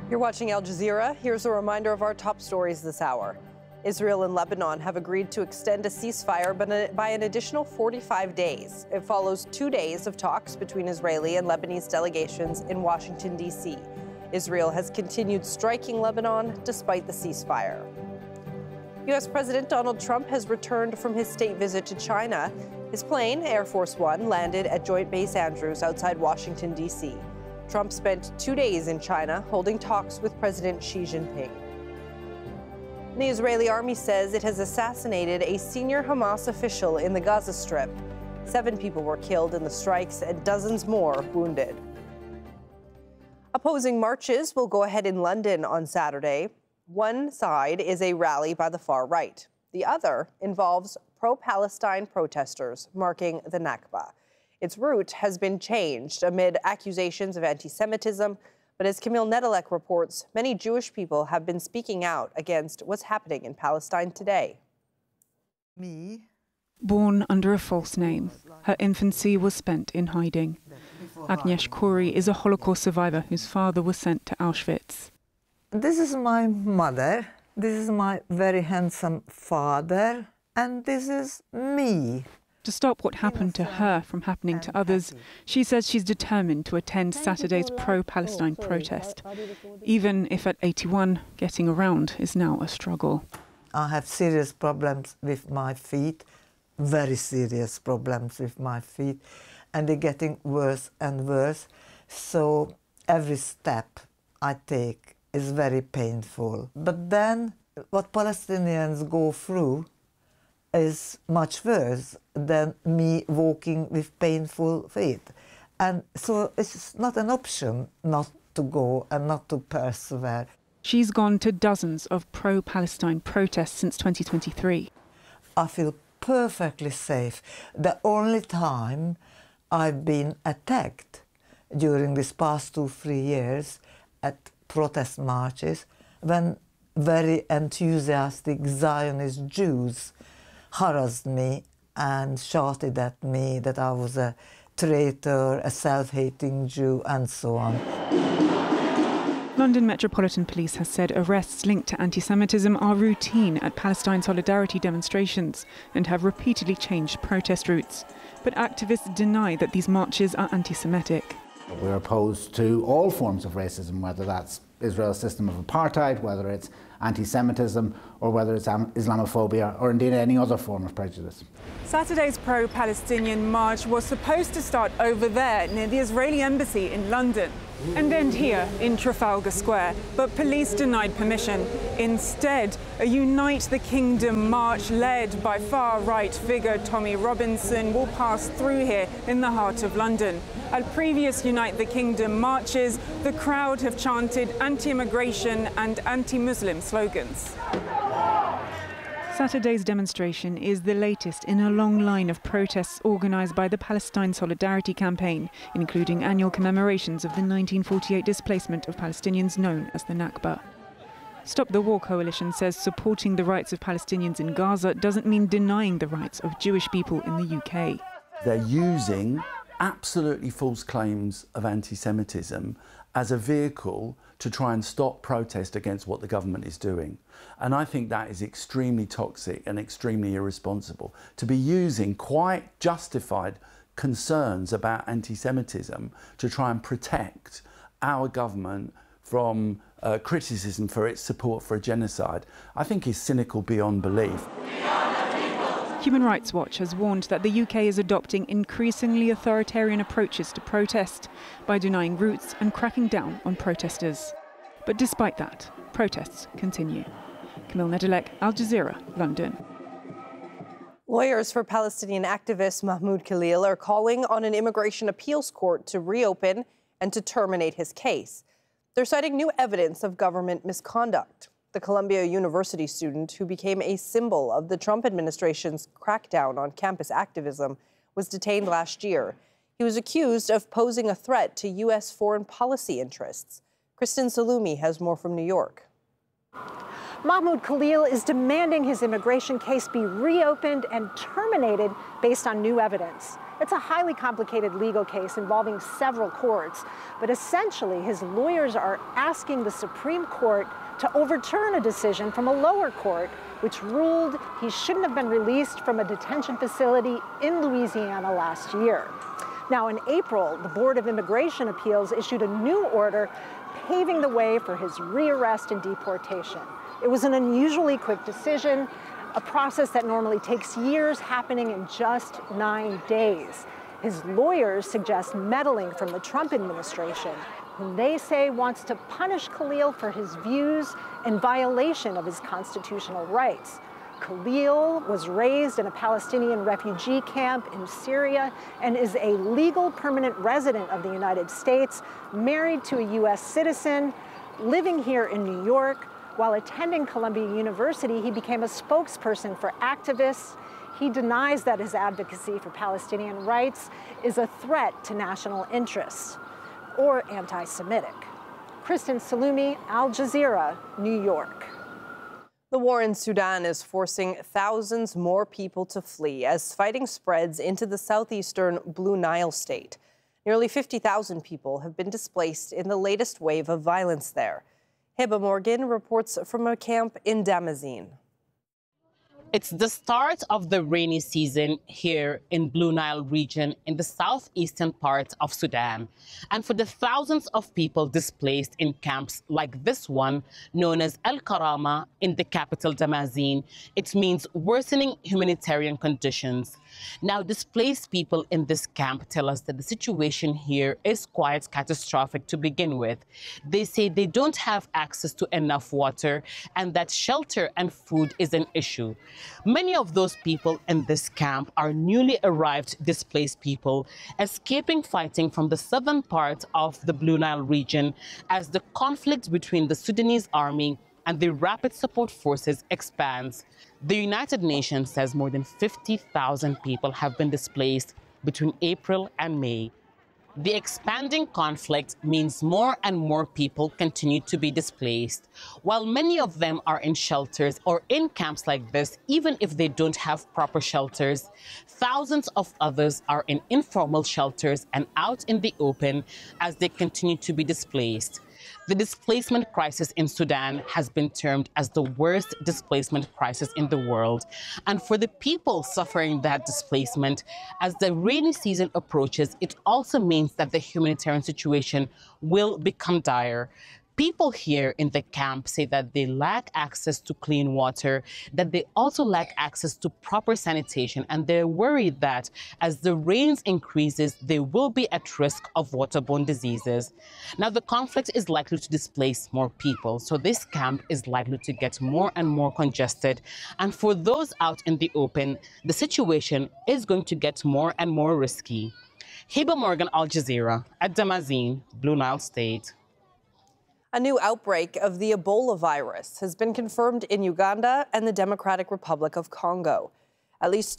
You're watching Al Jazeera. Here's a reminder of our top stories this hour. Israel and Lebanon have agreed to extend a ceasefire by an additional 45 days. It follows 2 days of talks between Israeli and Lebanese delegations in Washington, D.C. Israel has continued striking Lebanon despite the ceasefire. U.S. President Donald Trump has returned from his state visit to China. His plane, Air Force One, landed at Joint Base Andrews outside Washington, D.C. Trump spent 2 days in China holding talks with President Xi Jinping. The Israeli army says it has assassinated a senior Hamas official in the Gaza Strip. 7 people were killed in the strikes and dozens more wounded. Opposing marches will go ahead in London on Saturday. One side is a rally by the far right. The other involves pro-Palestine protesters marking the Nakba. Its route has been changed amid accusations of anti-Semitism, but as Camille Nedelec reports, many Jewish people have been speaking out against what's happening in Palestine today. Born under a false name, her infancy was spent in hiding. Agnieszka Khoury is a Holocaust survivor whose father was sent to Auschwitz. This is my mother, this is my very handsome father, and this is me. To stop what happened to her from happening to others, she says she's determined to attend Saturday's pro-Palestine protest. Even if at 81, getting around is now a struggle. I have serious problems with my feet, very serious problems with my feet, and they're getting worse and worse. So every step I take is very painful. But then what Palestinians go through is much worse than me walking with painful feet. And so it's not an option not to go and not to persevere. She's gone to dozens of pro-Palestine protests since 2023. I feel perfectly safe. The only time I've been attacked during these past 2-3 years at protest marches, when very enthusiastic Zionist Jews harassed me and shouted at me that I was a traitor, a self-hating Jew, and so on. London Metropolitan Police has said arrests linked to anti-Semitism are routine at Palestine solidarity demonstrations and have repeatedly changed protest routes. But activists deny that these marches are anti-Semitic. We're opposed to all forms of racism, whether that's Israel's system of apartheid, whether it's anti-Semitism, or whether it's Islamophobia, or indeed any other form of prejudice. Saturday's pro-Palestinian march was supposed to start over there, near the Israeli embassy in London, and end here in Trafalgar Square, but police denied permission. Instead, a Unite the Kingdom march led by far-right figure Tommy Robinson will pass through here in the heart of London. At previous Unite the Kingdom marches, the crowd have chanted anti-immigration and anti-Muslim slogans. Saturday's demonstration is the latest in a long line of protests organised by the Palestine Solidarity Campaign, including annual commemorations of the 1948 displacement of Palestinians known as the Nakba. Stop the War Coalition says supporting the rights of Palestinians in Gaza doesn't mean denying the rights of Jewish people in the UK. They're using absolutely false claims of anti-Semitism as a vehicle to try and stop protest against what the government is doing. And I think that is extremely toxic and extremely irresponsible, to be using quite justified concerns about anti-Semitism to try and protect our government from criticism for its support for a genocide, I think is cynical beyond belief. Human Rights Watch has warned that the UK is adopting increasingly authoritarian approaches to protest by denying routes and cracking down on protesters. But despite that, protests continue. Camille Nedelec, Al Jazeera, London. Lawyers for Palestinian activist Mahmoud Khalil are calling on an immigration appeals court to reopen and to terminate his case. They're citing new evidence of government misconduct. The Columbia University student who became a symbol of the Trump administration's crackdown on campus activism was detained last year. He was accused of posing a threat to U.S. foreign policy interests. Kristen Salumi has more from New York. Mahmoud Khalil is demanding his immigration case be reopened and terminated based on new evidence. It's a highly complicated legal case involving several courts, but essentially his lawyers are asking the Supreme Court to overturn a decision from a lower court which ruled he shouldn't have been released from a detention facility in Louisiana last year. Now, in April, the Board of Immigration Appeals issued a new order paving the way for his rearrest and deportation. It was an unusually quick decision, a process that normally takes years happening in just 9 days. His lawyers suggest meddling from the Trump administration, whom they say wants to punish Khalil for his views in violation of his constitutional rights. Khalil was raised in a Palestinian refugee camp in Syria and is a legal permanent resident of the United States, married to a U.S. citizen, living here in New York. While attending Columbia University, he became a spokesperson for activists. He denies that his advocacy for Palestinian rights is a threat to national interests or anti-Semitic. Kristen Salumi, Al Jazeera, New York. The war in Sudan is forcing thousands more people to flee as fighting spreads into the southeastern Blue Nile state. Nearly 50,000 people have been displaced in the latest wave of violence there. Heba Morgan reports from a camp in Damazin. It's the start of the rainy season here in Blue Nile region in the southeastern part of Sudan. And for the thousands of people displaced in camps like this one, known as El Karama in the capital Damazin, it means worsening humanitarian conditions. Now, displaced people in this camp tell us that the situation here is quite catastrophic to begin with. They say they don't have access to enough water and that shelter and food is an issue. Many of those people in this camp are newly arrived displaced people escaping fighting from the southern part of the Blue Nile region as the conflict between the Sudanese army and the Rapid Support Forces expands. The United Nations says more than 50,000 people have been displaced between April and May. The expanding conflict means more and more people continue to be displaced. While many of them are in shelters or in camps like this, even if they don't have proper shelters, thousands of others are in informal shelters and out in the open as they continue to be displaced. The displacement crisis in Sudan has been termed as the worst displacement crisis in the world. And for the people suffering that displacement, as the rainy season approaches, it also means that the humanitarian situation will become dire. People here in the camp say that they lack access to clean water, that they also lack access to proper sanitation, and they're worried that as the rains increases, they will be at risk of waterborne diseases. Now, the conflict is likely to displace more people, so this camp is likely to get more and more congested. And for those out in the open, the situation is going to get more and more risky. Heba Morgan, Al Jazeera, at Damazin, Blue Nile State. A new outbreak of the Ebola virus has been confirmed in Uganda and the Democratic Republic of Congo. At least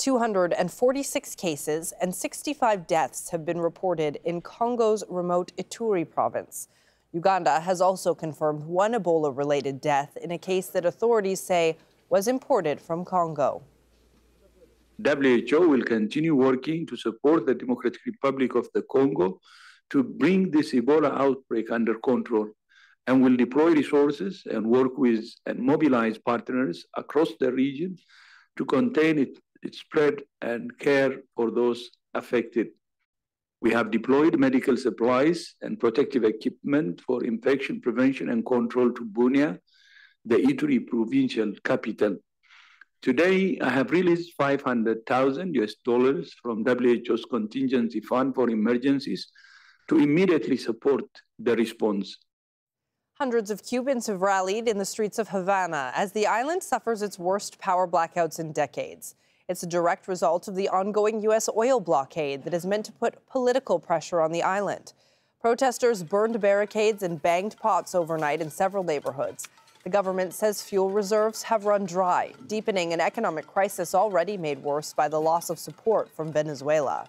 246 cases and 65 deaths have been reported in Congo's remote Ituri province. Uganda has also confirmed one Ebola-related death in a case that authorities say was imported from Congo. WHO will continue working to support the Democratic Republic of the Congo to bring this Ebola outbreak under control, and will deploy resources and work with and mobilize partners across the region to contain its spread and care for those affected. We have deployed medical supplies and protective equipment for infection prevention and control to Bunia, the Ituri provincial capital. Today, I have released $500,000 from WHO's contingency fund for emergencies to immediately support the response. Hundreds of Cubans have rallied in the streets of Havana as the island suffers its worst power blackouts in decades. It's a direct result of the ongoing U.S. oil blockade that is meant to put political pressure on the island. Protesters burned barricades and banged pots overnight in several neighborhoods. The government says fuel reserves have run dry, deepening an economic crisis already made worse by the loss of support from Venezuela.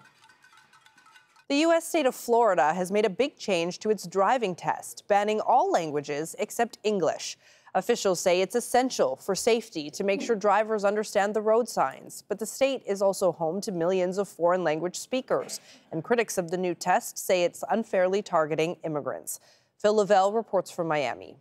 The U.S. state of Florida has made a big change to its driving test, banning all languages except English. Officials say it's essential for safety to make sure drivers understand the road signs. But the state is also home to millions of foreign language speakers. And critics of the new test say it's unfairly targeting immigrants. Phil Lavelle reports from Miami.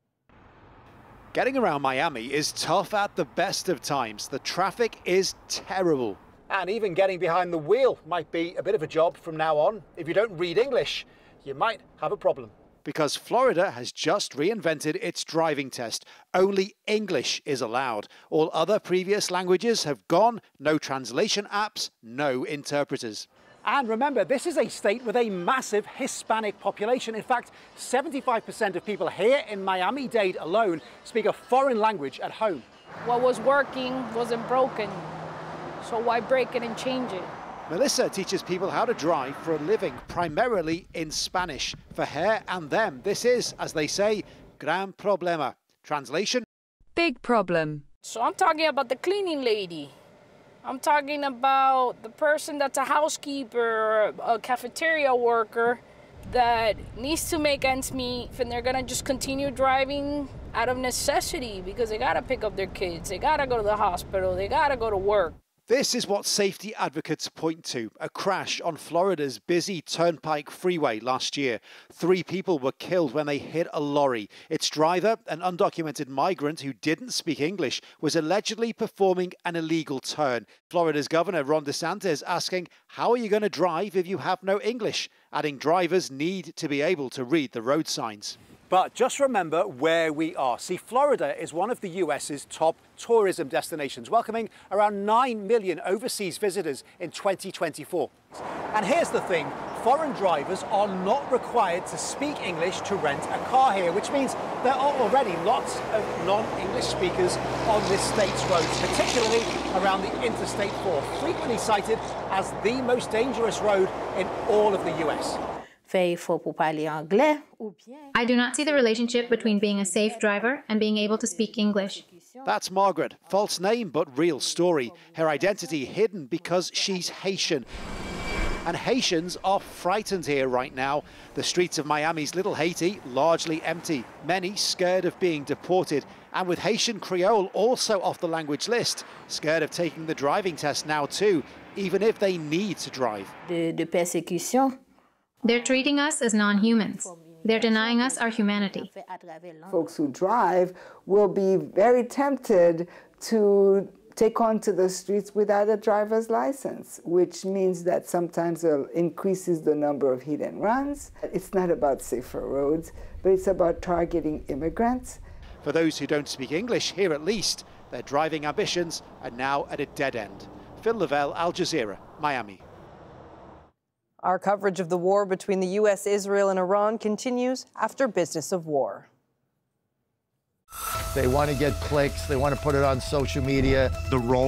Getting around Miami is tough at the best of times. The traffic is terrible. And even getting behind the wheel might be a bit of a job from now on. If you don't read English, you might have a problem. Because Florida has just reinvented its driving test. Only English is allowed. All other previous languages have gone. No translation apps, no interpreters. And remember, this is a state with a massive Hispanic population. In fact, 75% of people here in Miami-Dade alone speak a foreign language at home. What was working wasn't broken, so why break it and change it? Melissa teaches people how to drive for a living, primarily in Spanish. For her and them, this is, as they say, gran problema. Translation? Big problem. So I'm talking about the cleaning lady. I'm talking about the person that's a housekeeper, a cafeteria worker that needs to make ends meet, and they're gonna just continue driving out of necessity because they gotta pick up their kids, they gotta go to the hospital, they gotta go to work. This is what safety advocates point to, a crash on Florida's busy Turnpike Freeway last year. 3 people were killed when they hit a lorry. Its driver, an undocumented migrant who didn't speak English, was allegedly performing an illegal turn. Florida's Governor Ron DeSantis asking, how are you going to drive if you have no English? Adding drivers need to be able to read the road signs. But just remember where we are. See, Florida is one of the US's top tourism destinations, welcoming around 9 million overseas visitors in 2024. And here's the thing, foreign drivers are not required to speak English to rent a car here, which means there are already lots of non-English speakers on this state's roads, particularly around the Interstate 4, frequently cited as the most dangerous road in all of the US. I do not see the relationship between being a safe driver and being able to speak English. That's Margaret, false name but real story. Her identity hidden because she's Haitian. And Haitians are frightened here right now. The streets of Miami's Little Haiti largely empty, many scared of being deported. And with Haitian Creole also off the language list, scared of taking the driving test now too, even if they need to drive. They're treating us as non-humans. They're denying us our humanity. Folks who drive will be very tempted to take onto the streets without a driver's license, which means that sometimes it increases the number of hit and runs. It's not about safer roads, but it's about targeting immigrants. For those who don't speak English, here at least, their driving ambitions are now at a dead end. Phil Lavelle, Al Jazeera, Miami. Our coverage of the war between the U.S., Israel, and Iran continues after Business of War. They want to get clicks. They want to put it on social media. The role